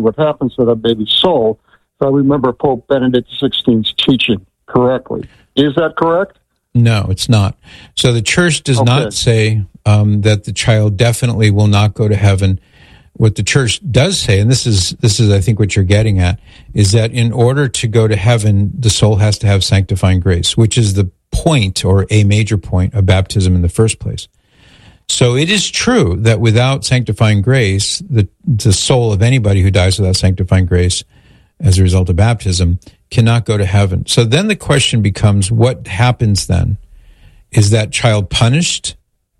what happens to that baby's soul, if I remember Pope Benedict XVI's teaching correctly. Is that correct? No, it's not. So the church does not say that the child definitely will not go to heaven. What the church does say, and this is I think what you're getting at, is that in order to go to heaven, the soul has to have sanctifying grace, which is the point or a major point of baptism in the first place. So it is true that without sanctifying grace, the soul of anybody who dies without sanctifying grace as a result of baptism cannot go to heaven. So then the question becomes, what happens then? Is that child punished?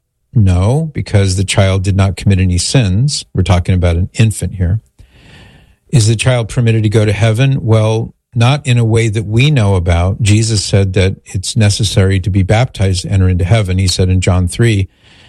No, because the child did not commit any sins. We're talking about an infant here. Is the child permitted to go to heaven? Well, not in a way that we know about. Jesus said that it's necessary to be baptized to enter into heaven. He said in John 3,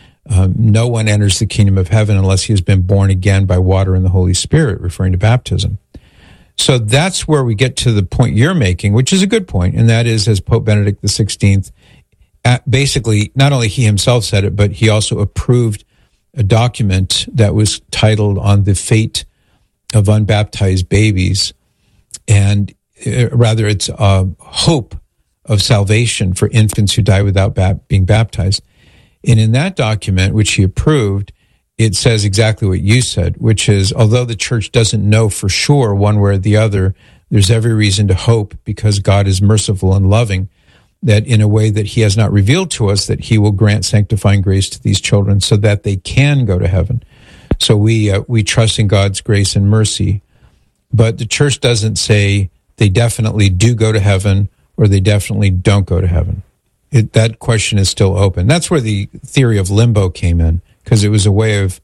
no one enters the kingdom of heaven unless he has been born again by water and the Holy Spirit, referring to baptism. So that's where we get to the point you're making, which is a good point, and that is, as Pope Benedict XVI, basically, not only he himself said it, but he also approved a document that was titled On the Fate of Unbaptized Babies, and rather it's a hope of salvation for infants who die without being baptized. And in that document, which he approved, it says exactly what you said, which is, although the church doesn't know for sure one way or the other, there's every reason to hope, because God is merciful and loving, that in a way that he has not revealed to us, that he will grant sanctifying grace to these children so that they can go to heaven. So we trust in God's grace and mercy. But the church doesn't say they definitely do go to heaven or they definitely don't go to heaven. That question is still open. That's where the theory of limbo came in, because it was a way of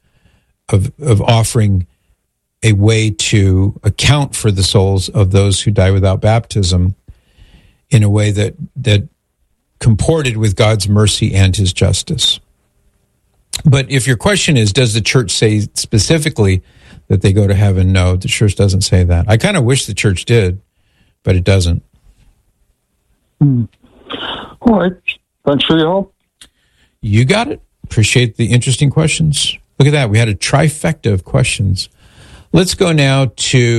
offering a way to account for the souls of those who die without baptism in a way that comported with God's mercy and his justice. But if your question is, does the church say specifically that they go to heaven? No, the church doesn't say that. I kind of wish the church did, but it doesn't. All right. Thanks for your help. You got it. Appreciate the interesting questions. Look at that. We had a trifecta of questions. Let's go now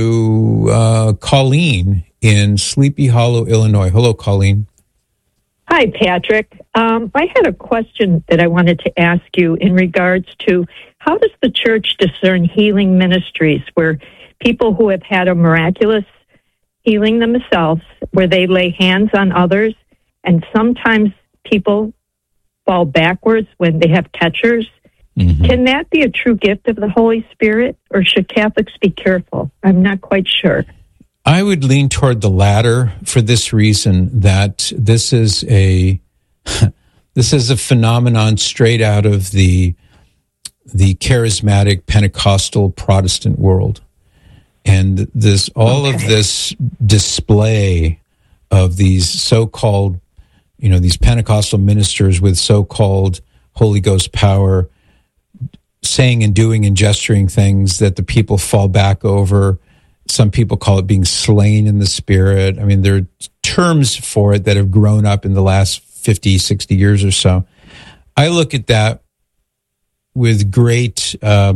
to Colleen in Sleepy Hollow, Illinois. Hello, Colleen. Hi, Patrick. I had a question that I wanted to ask you in regards to how does the church discern healing ministries where people who have had a miraculous healing themselves, where they lay hands on others, and sometimes people fall backwards when they have catchers? Mm-hmm. Can that be a true gift of the Holy Spirit, or should Catholics be careful? I'm not quite sure. I would lean toward the latter for this reason, that this is a phenomenon straight out of the charismatic Pentecostal Protestant world. And this of this display of these so-called, these Pentecostal ministers with so-called Holy Ghost power, saying and doing and gesturing things that the people fall back over. Some people call it being slain in the Spirit. I mean, there are terms for it that have grown up in the last 50, 60 years or so. I look at that with great, I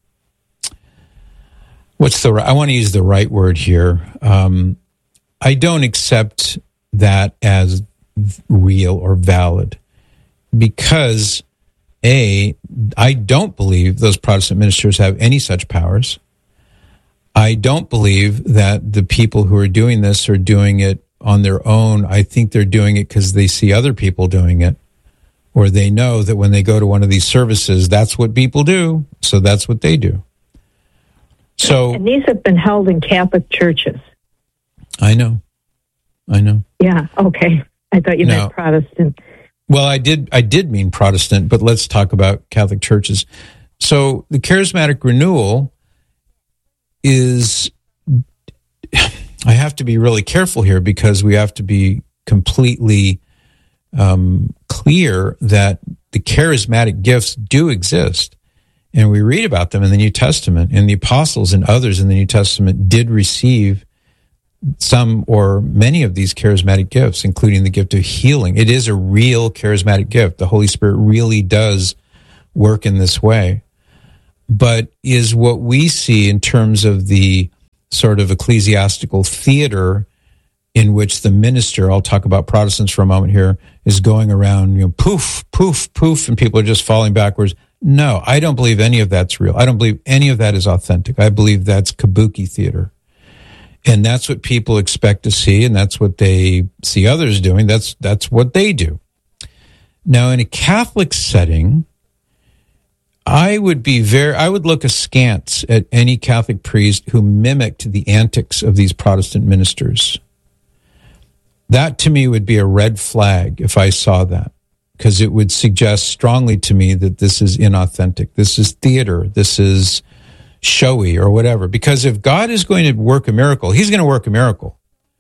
want to use the right word here. I don't accept that as real or valid because, I don't believe those Protestant ministers have any such powers. I don't believe that the people who are doing this are doing it on their own. I think they're doing it because they see other people doing it, or they know that when they go to one of these services, that's what people do, so that's what they do. So, and these have been held in Catholic churches. I know. Yeah, okay. I thought you meant Protestant. Well, I did mean Protestant, but let's talk about Catholic churches. So the charismatic renewal is, I have to be really careful here because we have to be completely clear that the charismatic gifts do exist. And we read about them in the New Testament, and the apostles and others in the New Testament did receive some or many of these charismatic gifts, including the gift of healing. It is a real charismatic gift. The Holy Spirit really does work in this way. But is what we see in terms of the sort of ecclesiastical theater in which the minister, I'll talk about Protestants for a moment here, is going around, poof, poof, poof, and people are just falling backwards. No, I don't believe any of that's real. I don't believe any of that is authentic. I believe that's kabuki theater. And that's what people expect to see, and that's what they see others doing. That's what they do. Now, in a Catholic setting, I would look askance at any Catholic priest who mimicked the antics of these Protestant ministers. That, to me, would be a red flag if I saw that, because it would suggest strongly to me that this is inauthentic. This is theater. This is showy or whatever. Because if God is going to work a miracle, he's going to work a miracle.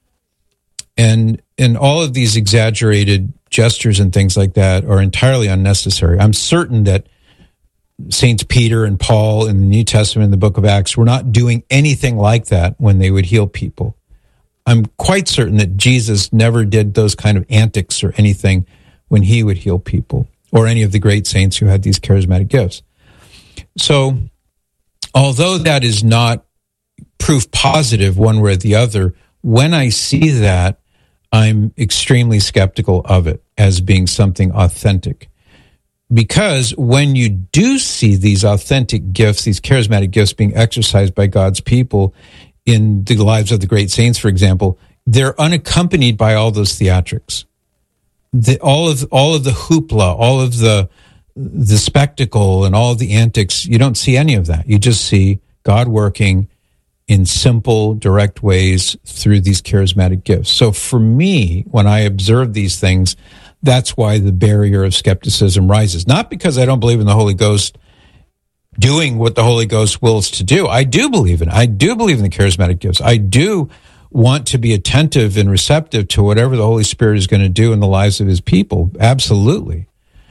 And all of these exaggerated gestures and things like that are entirely unnecessary. I'm certain that Saints Peter and Paul in the New Testament, in the book of Acts, were not doing anything like that when they would heal people. I'm quite certain that Jesus never did those kind of antics or anything when he would heal people, or any of the great saints who had these charismatic gifts. So, although that is not proof positive one way or the other, when I see that, I'm extremely skeptical of it as being something authentic. Because when you do see these authentic gifts, these charismatic gifts being exercised by God's people in the lives of the great saints, for example, they're unaccompanied by all those theatrics. All of the hoopla, all of the spectacle and all of the antics, you don't see any of that. You just see God working in simple, direct ways through these charismatic gifts. So for me, when I observe these things, that's why the barrier of skepticism rises. Not because I don't believe in the Holy Ghost doing what the Holy Ghost wills to do. I do believe in it. I do believe in the charismatic gifts. I do want to be attentive and receptive to whatever the Holy Spirit is going to do in the lives of his people. Absolutely.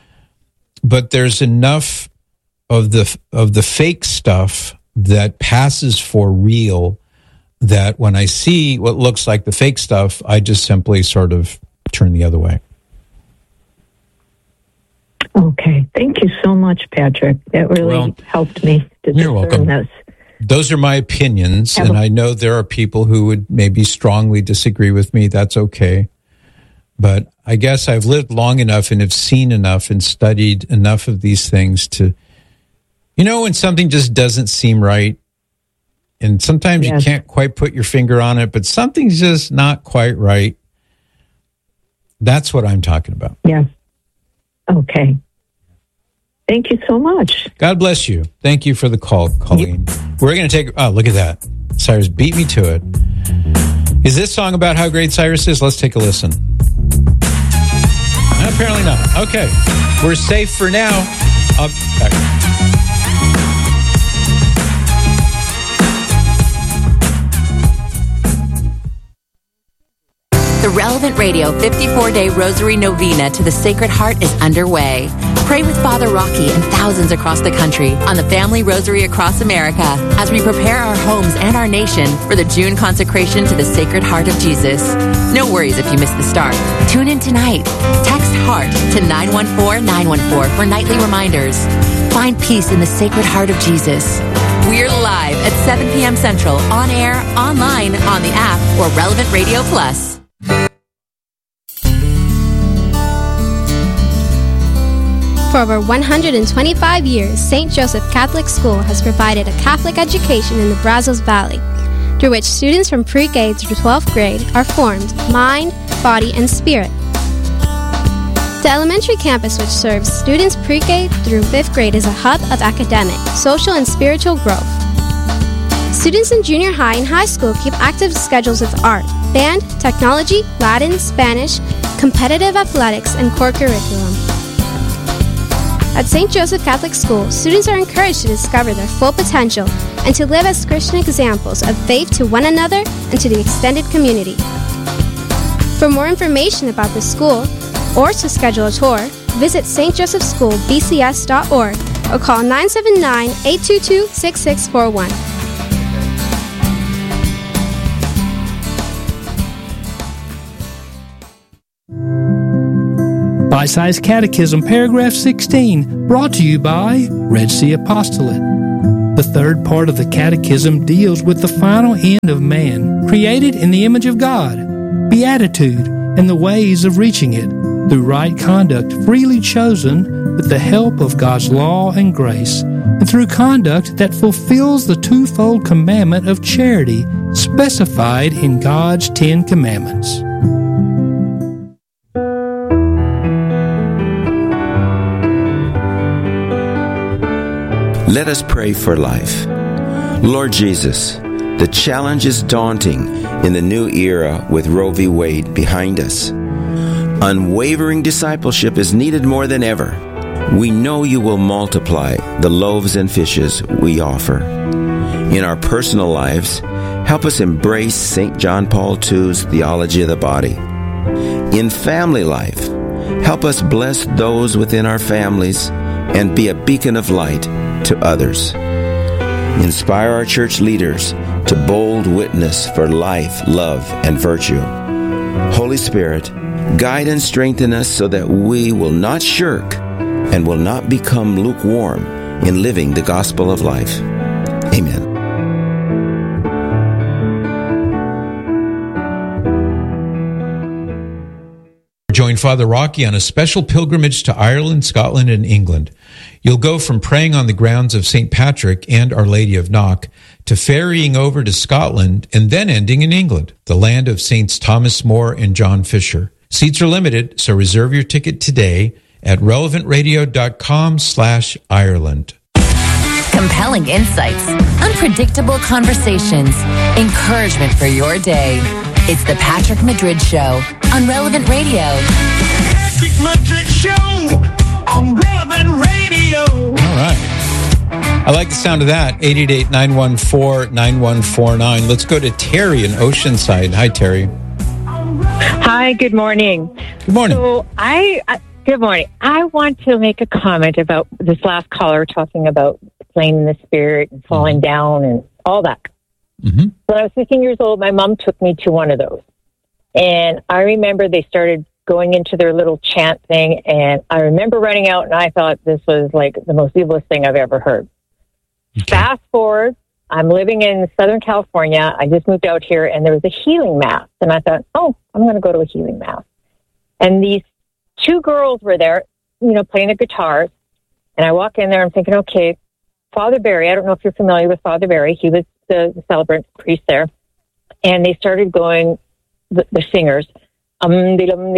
But there's enough of the fake stuff that passes for real that when I see what looks like the fake stuff, I just simply sort of turn the other way. Okay. Thank you so much, Patrick. That really helped me to You're welcome. this. Those are my opinions, and I know there are people who would maybe strongly disagree with me. That's okay. But I guess I've lived long enough and have seen enough and studied enough of these things to, when something just doesn't seem right, and sometimes you can't quite put your finger on it, but something's just not quite right. That's what I'm talking about. Yes. Okay. Thank you so much. God bless you. Thank you for the call, Colleen. We're going to look at that. Cyrus beat me to it. Is this song about how great Cyrus is? Let's take a listen. Apparently not. Okay. We're safe for now. I'll be back. The Relevant Radio 54-Day Rosary Novena to the Sacred Heart is underway. Pray with Father Rocky and thousands across the country on the Family Rosary Across America as we prepare our homes and our nation for the June consecration to the Sacred Heart of Jesus. No worries if you miss the start. Tune in tonight. Text HEART to 914-914 for nightly reminders. Find peace in the Sacred Heart of Jesus. We're live at 7 p.m. Central, on air, online, on the app, or Relevant Radio Plus. For over 125 years, St. Joseph Catholic School has provided a Catholic education in the Brazos Valley, through which students from pre-K through 12th grade are formed mind, body, and spirit. The elementary campus, which serves students pre-K through 5th grade, is a hub of academic, social, and spiritual growth. Students in junior high and high school keep active schedules of art, band, technology, Latin, Spanish, competitive athletics, and core curriculum. At St. Joseph Catholic School, students are encouraged to discover their full potential and to live as Christian examples of faith to one another and to the extended community. For more information about the school or to schedule a tour, visit stjosephschoolbcs.org or call 979-822-6641. Bite-Sized Catechism, paragraph 16, brought to you by Red Sea Apostolate. The third part of the Catechism deals with the final end of man, created in the image of God, beatitude, and the ways of reaching it through right conduct freely chosen with the help of God's law and grace, and through conduct that fulfills the twofold commandment of charity specified in God's 10 Commandments. Let us pray for life. Lord Jesus, the challenge is daunting in the new era with Roe v. Wade behind us. Unwavering discipleship is needed more than ever. We know you will multiply the loaves and fishes we offer. In our personal lives, help us embrace St. John Paul II's theology of the body. In family life, help us bless those within our families and be a beacon of light to others. Inspire our church leaders to bold witness for life, love, and virtue. Holy Spirit, guide and strengthen us so that we will not shirk and will not become lukewarm in living the gospel of life. Amen. Join Father Rocky on a special pilgrimage to Ireland, Scotland, and England. You'll go from praying on the grounds of St. Patrick and Our Lady of Knock to ferrying over to Scotland and then ending in England, the land of Saints Thomas More and John Fisher. Seats are limited, so reserve your ticket today at relevantradio.com/Ireland. Compelling insights, unpredictable conversations, encouragement for your day. It's the Patrick Madrid Show on Relevant Radio. Patrick Madrid Show on Relevant Radio. All right. I like the sound of that. 888-914-9149. Let's go to Terry in Oceanside. Hi, Terry. Hi, good morning. Good morning. So good morning. I want to make a comment about this last caller talking about playing in the spirit and falling down and all that. Mm-hmm. When I was 15 years old, my mom took me to one of those. And I remember they started going into their little chant thing, and I remember running out, and I thought this was like the most evilest thing I've ever heard. Okay. Fast forward, I'm living in Southern California. I just moved out here, and there was a healing mass. And I thought, I'm going to go to a healing mass. And these two girls were there, playing the guitars. And I walk in there, I'm thinking, okay, Father Barry, I don't know if you're familiar with Father Barry. He was the celebrant priest there. And they started going, the singers, they're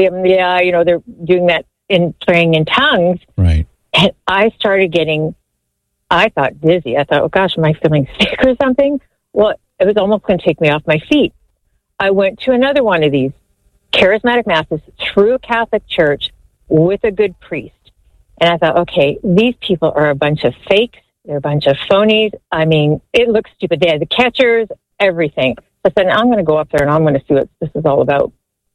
doing that in playing in tongues. Right. And I started getting, I thought dizzy. I thought, oh gosh, am I feeling sick or something? Well, it was almost going to take me off my feet. I went to another one of these charismatic masses through a Catholic church with a good priest. And I thought, okay, these people are a bunch of fakes. They're a bunch of phonies. I mean, it looks stupid. They had the catchers, everything. I said, I'm going to go up there and I'm going to see what this is all about.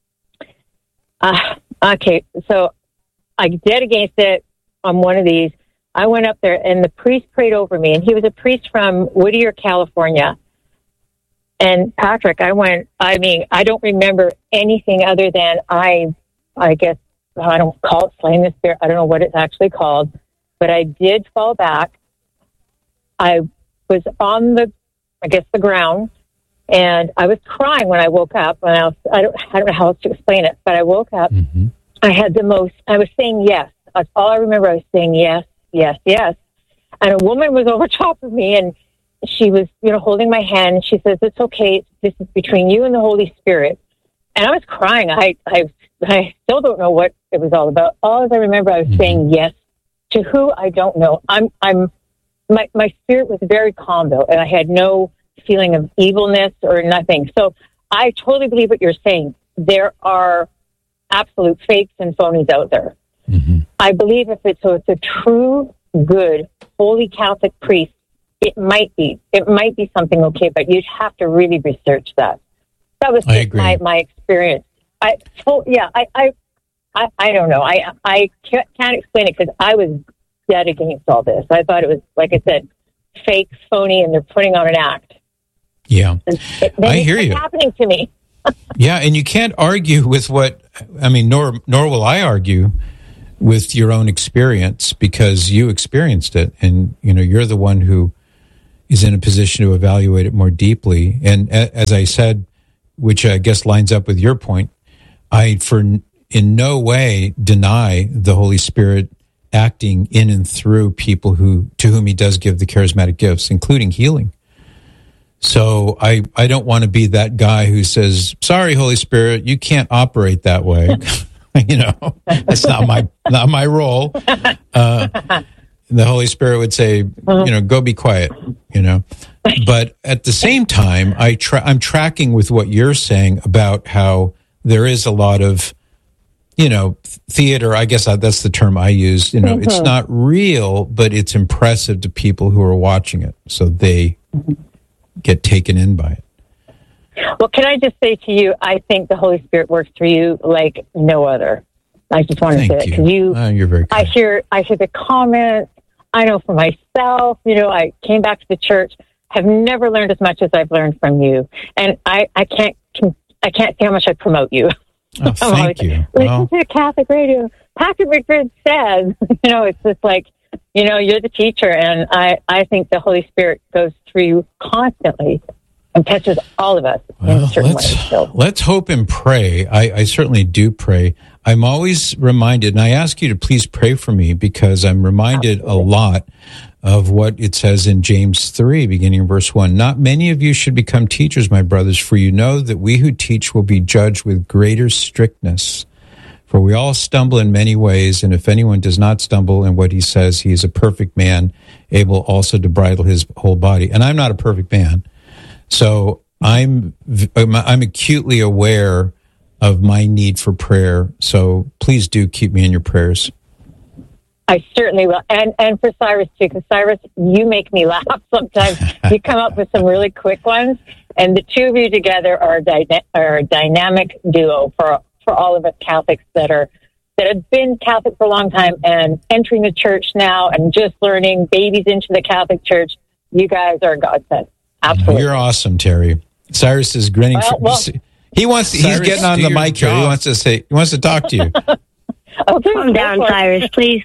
Okay, so I did against it on one of these. I went up there and the priest prayed over me, and he was a priest from Whittier, California. And Patrick, I don't remember anything other than I guess, I don't call it slaying the spirit. I don't know what it's actually called, but I did fall back. I was on the ground, and I was crying when I woke up. And I don't know how else to explain it, but I woke up. Mm-hmm. I was saying yes. That's all I remember. I was saying yes, yes, yes. And a woman was over top of me, and she was, holding my hand. And she says, "It's okay. This is between you and the Holy Spirit." And I was crying. I still don't know what it was all about. All I remember, I was saying yes to who I don't know. My spirit was very calm though, and I had no feeling of evilness or nothing. So I totally believe what you're saying. There are absolute fakes and phonies out there. Mm-hmm. I believe if it's a true, good, holy Catholic priest, it might be something okay, but you'd have to really research that. That was just my experience. I don't know. I can't explain it because I was dead against all this. I thought it was, like I said, fake, phony, and they're putting on an act. Yeah, I hear you. It's happening to me. Yeah, and you can't argue with nor will I argue with your own experience, because you experienced it, and you're the one who is in a position to evaluate it more deeply. And as I said, which I guess lines up with your point, I in no way deny the Holy Spirit acting in and through people to whom he does give the charismatic gifts, including healing. So I don't want to be that guy who says, sorry, Holy Spirit, you can't operate that way. That's not my role. The Holy Spirit would say, go be quiet, But at the same time, I'm tracking with what you're saying about how there is a lot of, theater. I guess that's the term I use. It's not real, but it's impressive to people who are watching it. So they get taken in by it. Well, can I just say to you, I think the Holy Spirit works through you like no other. I just want to say that because you're very kind. I hear the comments. I know for myself, I came back to the church, have never learned as much as I've learned from you, and I can't say how much I promote you. Oh, thank you. Listen to Catholic radio. Patrick McGrid says, it's just like, you're the teacher, and I think the Holy Spirit goes through you constantly and touches all of us in a certain way. So. Let's hope and pray. I certainly do pray. I'm always reminded, and I ask you to please pray for me because I'm reminded a lot of what it says in James 3, beginning in verse 1. Not many of you should become teachers, my brothers, for you know that we who teach will be judged with greater strictness. For we all stumble in many ways, and if anyone does not stumble in what he says, he is a perfect man, able also to bridle his whole body. And I'm not a perfect man, so I'm acutely aware of my need for prayer. So please do keep me in your prayers. I certainly will. And for Cyrus, too, because Cyrus, you make me laugh sometimes. You come up with some really quick ones, and the two of you together are a dynamic duo for all of us Catholics that have been Catholic for a long time and entering the church now and just learning, babies into the Catholic Church. You guys are a godsend. Absolutely. You're awesome, Terry. Cyrus is grinning. He's getting on the mic here. He wants to talk to you. Okay, calm down, Cyrus, please.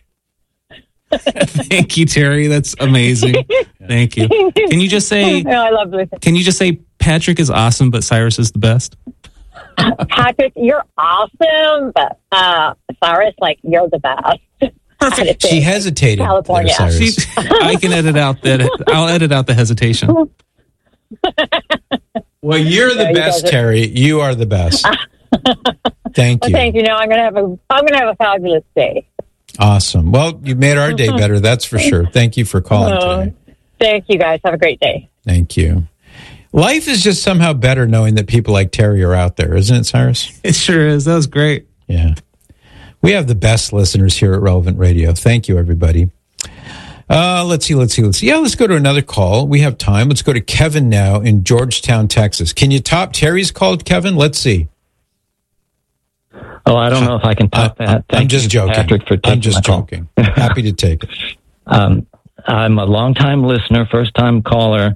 Thank you, Terry. That's amazing. Thank you. Can you just say? I love listening. Can you just say Patrick is awesome, but Cyrus is the best? Patrick, you're awesome, but Cyrus, you're the best. Perfect. She hesitated. California. I can edit out that. I'll edit out the hesitation. Well, you're the best, Terry. You are the best. Thank you. Well, thank you. No, I'm gonna have a fabulous day. Awesome. Well, you made our day better. That's for sure. Thank you for calling today. Thank you, guys. Have a great day. Thank you. Life is just somehow better knowing that people like Terry are out there, isn't it, Cyrus? It sure is. That was great. Yeah. We have the best listeners here at Relevant Radio. Thank you, everybody. Let's see. Yeah, let's go to another call. We have time. Let's go to Kevin now in Georgetown, Texas. Can you top Terry's call, Kevin? Let's see. Oh, I don't know if I can top that. I'm just joking. Patrick, for taking I'm just joking. Happy to take it. I'm a long-time listener, first-time caller.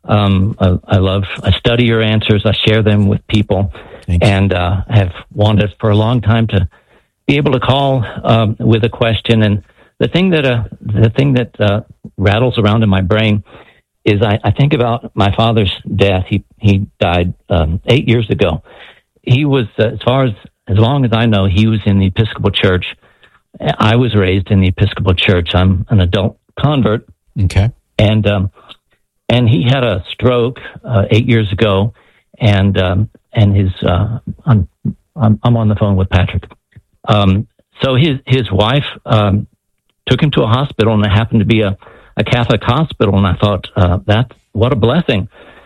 I study your answers. I share them with people, and have wanted for a long time to be able to call with a question. And the thing that rattles around in my brain is I think about my father's death. He died 8 years ago. He was, as long as I know, he was in the Episcopal Church. I was raised in the Episcopal Church. I'm an adult convert. Okay. And he had a stroke 8 years ago, and his I'm on the phone with Patrick. So his wife took him to a hospital, and it happened to be a Catholic hospital, and I thought that's what a blessing.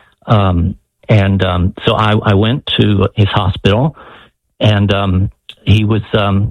So I went to his hospital, and he was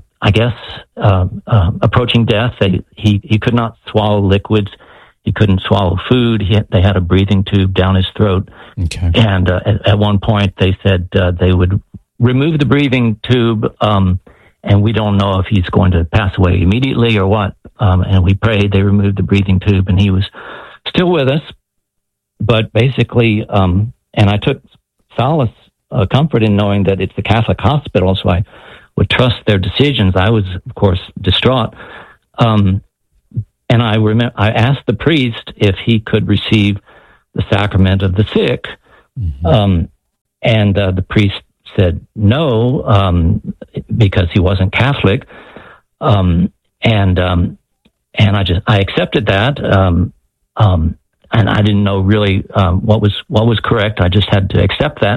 approaching death. He could not swallow liquids. He couldn't swallow food. They had a breathing tube down his throat. Okay. And at one point they said they would remove the breathing tube, and we don't know if he's going to pass away immediately or what. And we prayed. They removed the breathing tube, and he was still with us. But basically, and I took solace, comfort in knowing that it's the Catholic hospital, so I would trust their decisions. I was, of course, distraught. And I asked the priest if he could receive the sacrament of the sick. Mm-hmm. And the priest said no, because he wasn't Catholic. And I accepted that. And I didn't know really what was correct. I just had to accept that.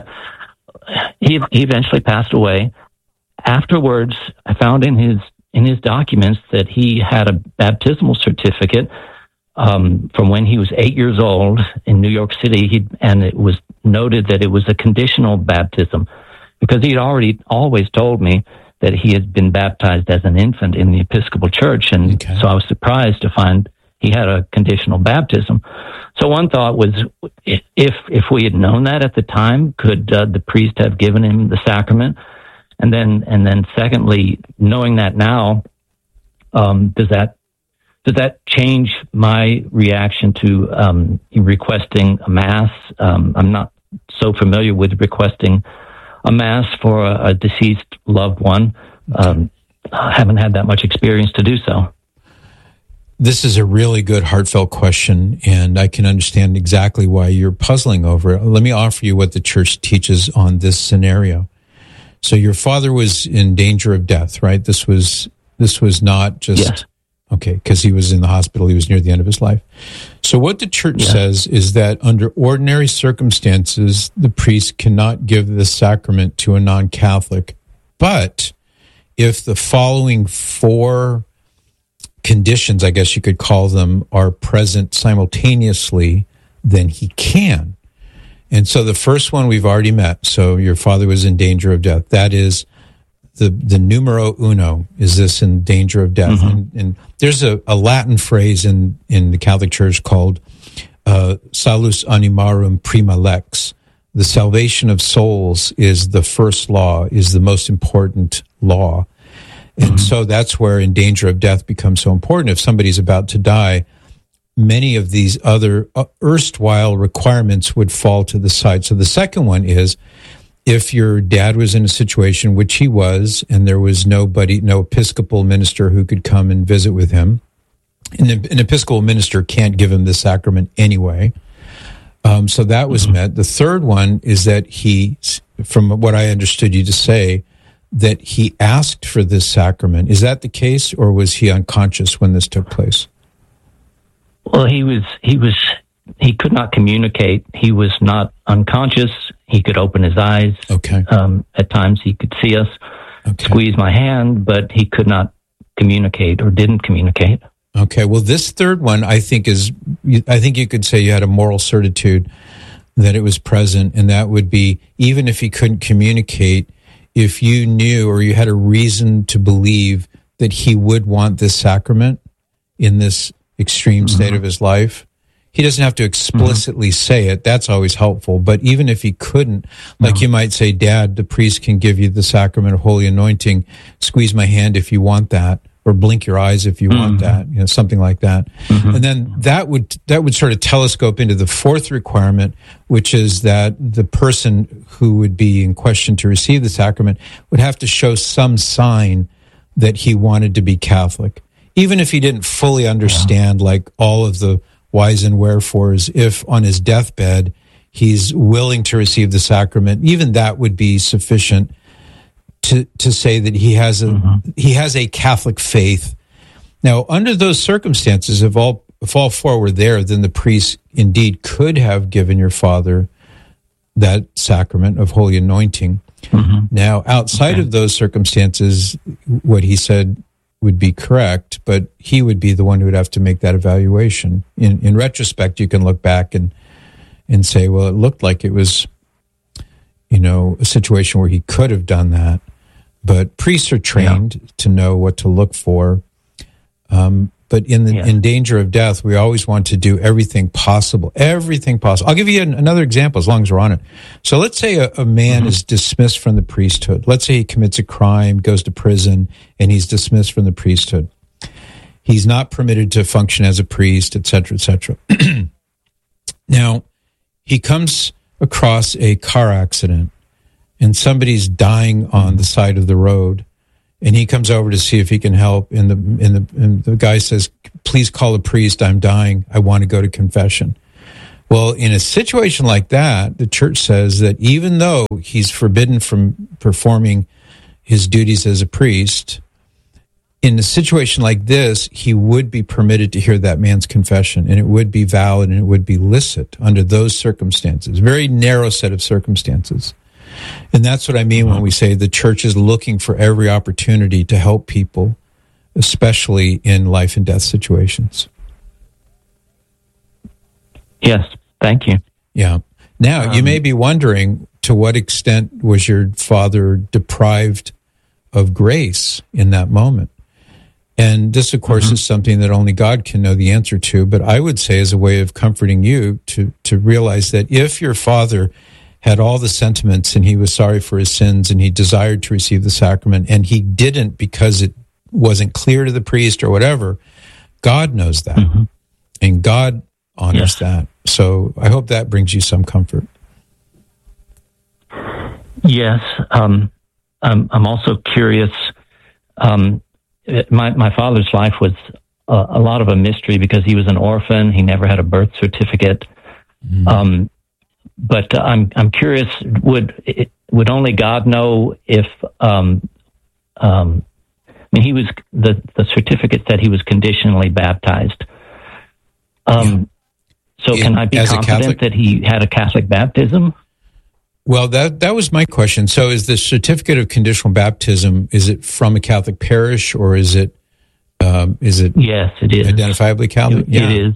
He eventually passed away. Afterwards, I found in his documents that he had a baptismal certificate from when he was 8 years old in New York City, and it was noted that it was a conditional baptism, because he'd always told me that he had been baptized as an infant in the Episcopal Church, and so I was surprised to find he had a conditional baptism. So one thought was, if we had known that at the time, could the priest have given him the sacrament? And then secondly, knowing that now, does that change my reaction to requesting a mass? I'm not so familiar with requesting a mass for a deceased loved one. I haven't had that much experience to do so. This is a really good, heartfelt question, and I can understand exactly why you're puzzling over it. Let me offer you what the church teaches on this scenario. So your father was in danger of death, right? This was not just... Yes. Okay, because he was in the hospital. He was near the end of his life. So what the church says is that under ordinary circumstances, the priest cannot give the sacrament to a non-Catholic. But if the following four conditions, I guess you could call them, are present simultaneously, then he can. And so the first one we've already met. So your father was in danger of death. That is the numero uno. Is this in danger of death? Mm-hmm. And there's a Latin phrase in the Catholic Church called salus animarum prima lex. The salvation of souls is the first law, is the most important law. And so that's where in danger of death becomes so important. If somebody's about to die, many of these other erstwhile requirements would fall to the side. So the second one is, if your dad was in a situation, which he was, and there was no Episcopal minister who could come and visit with him, and an Episcopal minister can't give him the sacrament anyway. So that was met. The third one is that he, from what I understood you to say, that he asked for this sacrament. Is that the case, or was he unconscious when this took place? Well, he could not communicate. He was not unconscious. He could open his eyes. Okay. At times he could see us, squeeze my hand, but he could not communicate or didn't communicate. Okay. Well, this third one, I think you could say you had a moral certitude that it was present, and that would be, even if he couldn't communicate, if you knew or you had a reason to believe that he would want this sacrament in this extreme state of his life. He doesn't have to explicitly say it. That's always helpful. But even if he couldn't, like you might say, Dad, the priest can give you the sacrament of holy anointing. Squeeze my hand if you want that, or blink your eyes if you want that, something like that. And then that would sort of telescope into the fourth requirement, which is that the person who would be in question to receive the sacrament would have to show some sign that he wanted to be Catholic. Even if he didn't fully understand, like all of the whys and wherefores, if on his deathbed he's willing to receive the sacrament, even that would be sufficient to say that he has a Catholic faith. Now, under those circumstances, if all four were there, then the priest indeed could have given your father that sacrament of holy anointing. Now, outside of those circumstances, what he said would be correct, but he would be the one who would have to make that evaluation. In retrospect, you can look back and say, well, it looked like it was, a situation where he could have done that. But priests are trained to know what to look for. But in danger of death, we always want to do everything possible. I'll give you another example as long as we're on it. So let's say a man is dismissed from the priesthood. Let's say he commits a crime, goes to prison, and he's dismissed from the priesthood. He's not permitted to function as a priest, et cetera, et cetera. Now, he comes across a car accident, and somebody's dying on the side of the road. And he comes over to see if he can help. And the guy says, "Please call a priest. I'm dying. I want to go to confession." Well, in a situation like that, the church says that even though he's forbidden from performing his duties as a priest, in a situation like this, he would be permitted to hear that man's confession, and it would be valid and it would be licit under those circumstances. Very narrow set of circumstances. And that's what I mean when we say the church is looking for every opportunity to help people, especially in life and death situations. Yes, thank you. Yeah. Now, you may be wondering, to what extent was your father deprived of grace in that moment? And this, of course, is something that only God can know the answer to. But I would say, as a way of comforting you, to realize that if your father had all the sentiments and he was sorry for his sins and he desired to receive the sacrament and he didn't because it wasn't clear to the priest or whatever, God knows that. And God honors that. So I hope that brings you some comfort. Yes. I'm also curious. My father's life was a lot of a mystery because he was an orphan. He never had a birth certificate. But I'm curious, would only God know if, he was, the certificate said he was conditionally baptized. So can I be confident that he had a Catholic baptism? Well, that was my question. So is the certificate of conditional baptism, is it from a Catholic parish, or is it yes, it is identifiably Catholic? It is.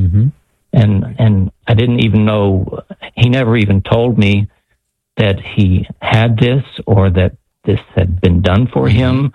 And I didn't even know, he never even told me that he had this or that this had been done for him.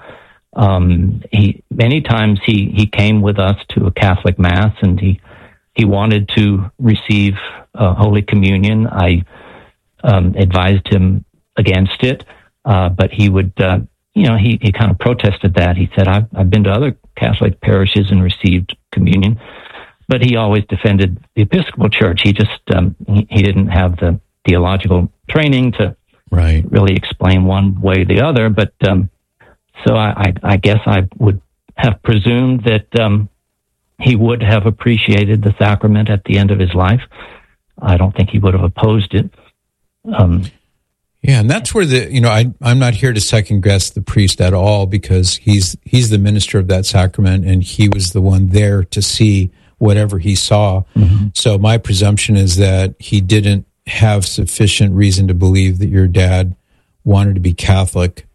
Many times he came with us to a Catholic Mass, and he wanted to receive Holy Communion. I advised him against it, but he would, he kind of protested that. He said, I've been to other Catholic parishes and received communion, but he always defended the Episcopal Church. He just, he didn't have the theological training to really explain one way or the other. But so I guess I would have presumed that he would have appreciated the sacrament at the end of his life. I don't think he would have opposed it. Yeah, and that's where I'm not here to second guess the priest at all, because he's the minister of that sacrament, and he was the one there to see whatever he saw. So my presumption is that he didn't have sufficient reason to believe that your dad wanted to be Catholic.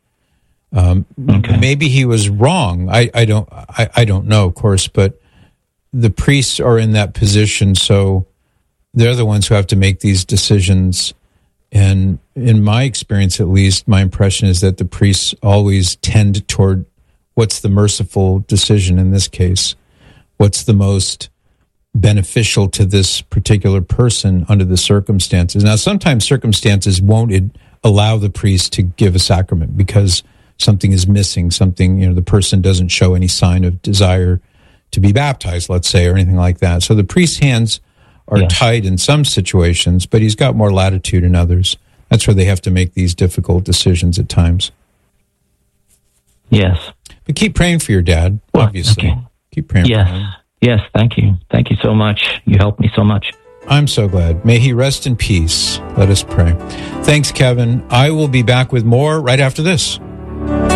Maybe he was wrong. I don't know, of course, but the priests are in that position, so they're the ones who have to make these decisions. And in my experience, at least, my impression is that the priests always tend toward what's the merciful decision in this case, what's the most beneficial to this particular person under the circumstances. Now, sometimes circumstances won't allow the priest to give a sacrament because something is missing, the person doesn't show any sign of desire to be baptized, let's say, or anything like that. So the priest's hands are tight in some situations, but he's got more latitude in others. That's where they have to make these difficult decisions at times. Yes. But keep praying for your dad, obviously. Okay. Keep praying for him. Yes, thank you. Thank you so much. You helped me so much. I'm so glad. May he rest in peace. Let us pray. Thanks, Kevin. I will be back with more right after this.